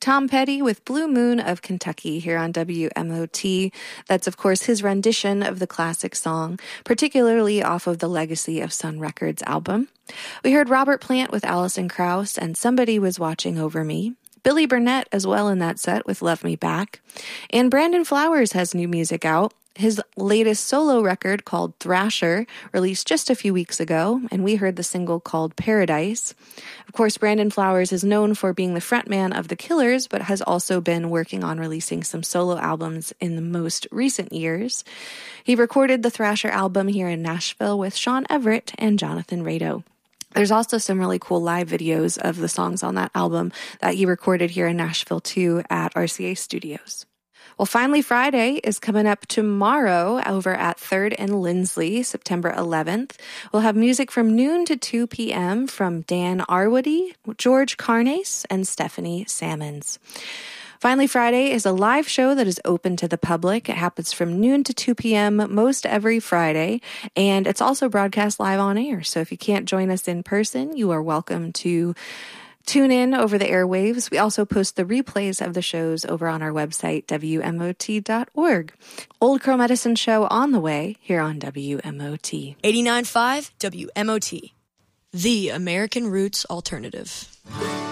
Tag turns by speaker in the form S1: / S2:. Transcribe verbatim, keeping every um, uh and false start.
S1: Tom Petty with Blue Moon of Kentucky here on W M O T. That's, of course, his rendition of the classic song, particularly off of the Legacy of Sun Records album. We heard Robert Plant with Alison Krauss and Somebody Was Watching Over Me. Billy Burnett as well in that set with Love Me Back. And Brandon Flowers has new music out. His latest solo record, called Thrasher, released just a few weeks ago, and we heard the single called Paradise. Of course, Brandon Flowers is known for being the frontman of The Killers, but has also been working on releasing some solo albums in the most recent years. He recorded the Thrasher album here in Nashville with Sean Everett and Jonathan Rado. There's also some really cool live videos of the songs on that album that he recorded here in Nashville, too, at R C A Studios. Well, Finally Friday is coming up tomorrow over at third and Lindsley, September eleventh. We'll have music from noon to two p.m. from Dan Arwoody, George Carnace, and Stephanie Sammons. Finally Friday is a live show that is open to the public. It happens from noon to two p.m. most every Friday, and it's also broadcast live on air. So if you can't join us in person, you are welcome to tune in over the airwaves. We also post the replays of the shows over on our website, W M O T dot org. Old Crow Medicine Show on the way here on W M O T.
S2: eighty-nine point five W M O T, the American Roots Alternative.